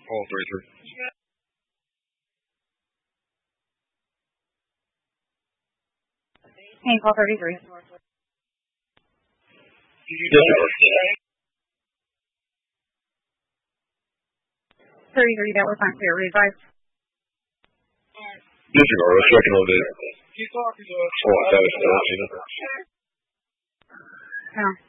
Call 33. Hey, call 33. Disregard. 33, that was not clear. Revise. Disregard. Let's check in on it. Oh, I thought it was 14. No.